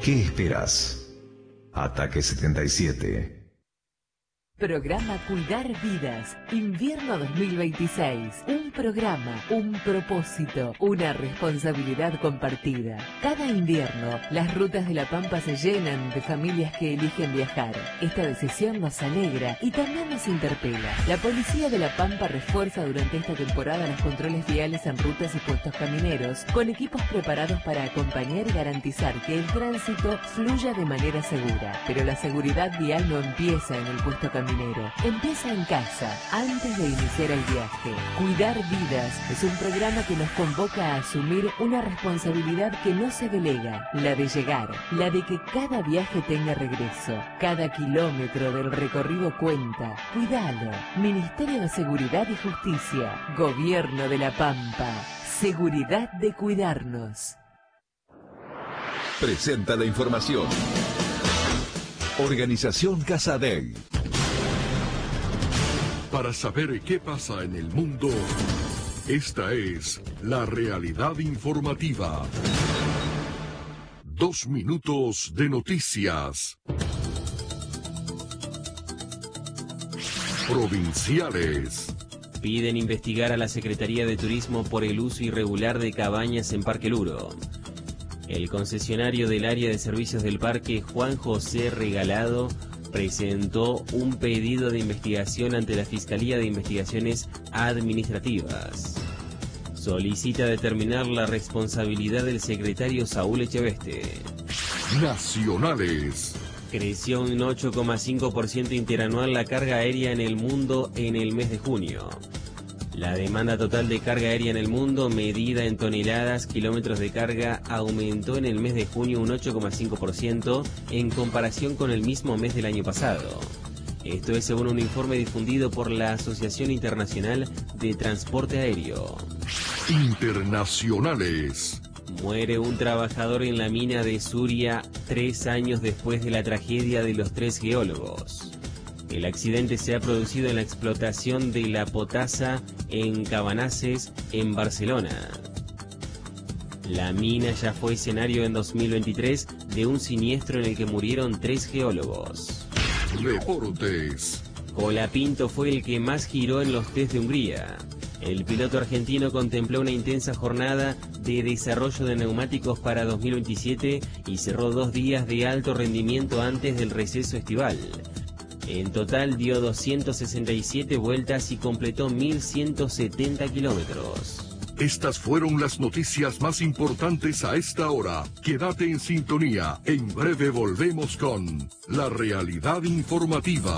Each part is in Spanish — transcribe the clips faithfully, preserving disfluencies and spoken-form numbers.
¿Qué esperas? Ataque setenta y siete. Programa Cuidar Vidas, invierno dos mil veintiséis. Un programa, un propósito, una responsabilidad compartida. Cada invierno, las rutas de La Pampa se llenan de familias que eligen viajar. Esta decisión nos alegra y también nos interpela. La Policía de La Pampa refuerza durante esta temporada los controles viales en rutas y puestos camineros, con equipos preparados para acompañar y garantizar que el tránsito fluya de manera segura. Pero la seguridad vial no empieza en el puesto caminero. Empieza en casa, antes de iniciar el viaje. Cuidar Vidas es un programa que nos convoca a asumir una responsabilidad que no se delega, la de llegar, la de que cada viaje tenga regreso. Cada kilómetro del recorrido cuenta. Cuidalo. Ministerio de Seguridad y Justicia. Gobierno de La Pampa. Seguridad de cuidarnos. Presenta la información. Organización Casadei. Para saber qué pasa en el mundo, esta es la realidad informativa. Dos minutos de noticias. Provinciales. Piden investigar a la Secretaría de Turismo por el uso irregular de cabañas en Parque Luro. El concesionario del área de servicios del parque, Juan José Regalado, presentó un pedido de investigación ante la Fiscalía de Investigaciones Administrativas. Solicita determinar la responsabilidad del secretario Saúl Echeveste. Nacionales. Creció un ocho coma cinco por ciento interanual la carga aérea en el mundo en el mes de junio. La demanda total de carga aérea en el mundo, medida en toneladas, kilómetros de carga, aumentó en el mes de junio un ocho coma cinco por ciento en comparación con el mismo mes del año pasado. Esto es según un informe difundido por la Asociación Internacional de Transporte Aéreo. Internacionales. Muere un trabajador en la mina de Suria tres años después de la tragedia de los tres geólogos. El accidente se ha producido en la explotación de la potasa en Cabanaces, en Barcelona. La mina ya fue escenario en dos mil veintitrés de un siniestro en el que murieron tres geólogos. Deportes. Colapinto fue el que más giró en los test de Hungría. El piloto argentino contempló una intensa jornada de desarrollo de neumáticos para dos mil veintisiete y cerró dos días de alto rendimiento antes del receso estival. En total dio doscientas sesenta y siete vueltas y completó mil ciento setenta kilómetros. Estas fueron las noticias más importantes a esta hora. Quédate en sintonía. En breve volvemos con la realidad informativa.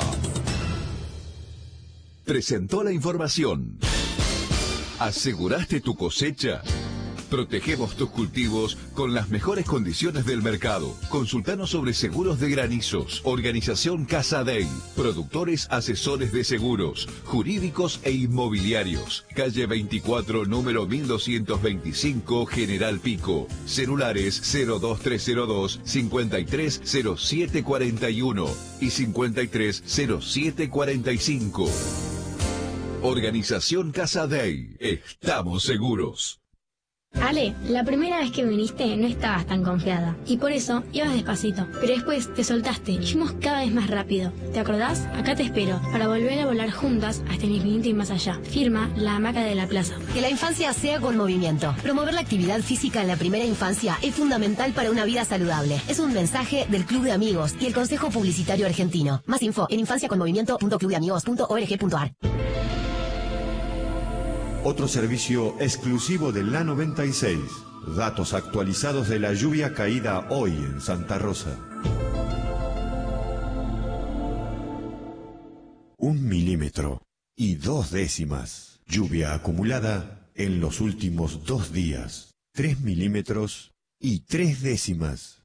Presentó la información. ¿Aseguraste tu cosecha? Protegemos tus cultivos con las mejores condiciones del mercado. Consultanos sobre seguros de granizos. Organización Casadei. Productores asesores de seguros, jurídicos e inmobiliarios. Calle veinticuatro, número mil doscientos veinticinco, General Pico. Celulares cero dos tres cero dos, cincuenta y tres cero siete cuarenta y uno y cincuenta y tres cero siete cuarenta y cinco. Organización Casadei. Estamos seguros. Ale, la primera vez que viniste no estabas tan confiada y por eso ibas despacito, pero después te soltaste y fuimos cada vez más rápido. ¿Te acordás? Acá te espero para volver a volar juntas hasta el infinito y más allá. Firma La Hamaca de la Plaza. Que la infancia sea con movimiento. Promover la actividad física en la primera infancia es fundamental para una vida saludable. Es un mensaje del Club de Amigos y el Consejo Publicitario Argentino. Más info en infanciaconmovimiento punto club de amigos punto org punto ar. Otro servicio exclusivo de la noventa y seis. Datos actualizados de la lluvia caída hoy en Santa Rosa. Un milímetro y dos décimas. Lluvia acumulada en los últimos dos días. Tres milímetros y tres décimas.